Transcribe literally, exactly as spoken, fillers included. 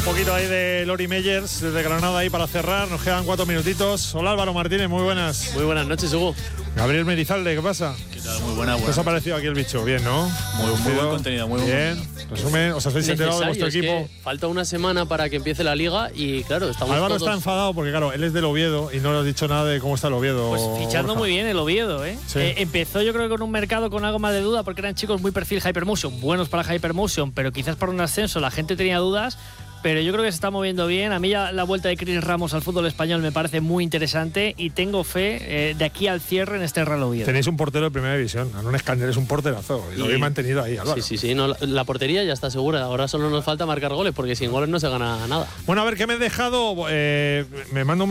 Un poquito ahí de Lori Meyers desde Granada ahí para cerrar. Nos quedan cuatro minutitos. Hola Álvaro Martínez, muy buenas. Muy buenas noches, Hugo. Gabriel Merizalde, ¿qué pasa? ¿Qué tal? Muy buena, buena. ¿Qué os ha parecido aquí el bicho? Bien, ¿no? Muy, muy buen contenido, muy bien. buen Resumen, ¿os habéis enterado de vuestro es equipo? Que falta una semana para que empiece la liga y claro, estamos Álvaro todos... está enfadado porque claro, él es del Oviedo y no le has dicho nada de cómo está el Oviedo. Pues fichando Borja. muy bien el Oviedo, ¿eh? Sí. Eh, Empezó yo creo con un mercado con algo más de duda porque eran chicos muy perfil Hypermotion, buenos para Hypermotion, pero quizás para un ascenso la gente tenía dudas. Pero yo creo que se está moviendo bien. A mí ya la vuelta de Chris Ramos al fútbol español me parece muy interesante y tengo fe eh, de aquí al cierre en este Real Oviedo. Tenéis un portero de primera división. Aaron Escáner es un porterazo y, y lo habéis mantenido ahí, Álvaro. Sí, sí, sí. No, la, la portería ya está segura. Ahora solo nos falta marcar goles porque sin goles no se gana nada. Bueno, a ver, ¿qué me he dejado? Eh, me mando un